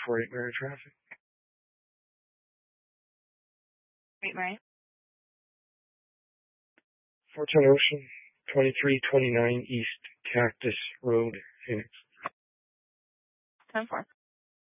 Fort McMurray traffic. Fort McMurray. Fort Ocean, 2329 East Cactus Road.